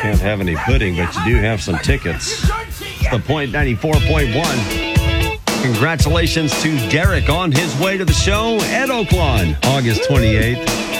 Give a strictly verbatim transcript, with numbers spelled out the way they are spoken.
can't have any pudding, but you do have some tickets. It's the Point ninety-four point one. Congratulations to Derek on his way to the show at Oaklawn, August twenty-eighth.